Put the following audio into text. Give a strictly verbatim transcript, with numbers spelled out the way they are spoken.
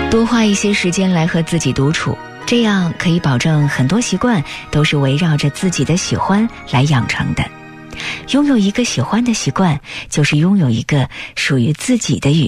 多花一些时间来和自己独处，这样可以保证很多习惯都是围绕着自己的喜欢来养成的。拥有一个喜欢的习惯，就是拥有一个属于自己的语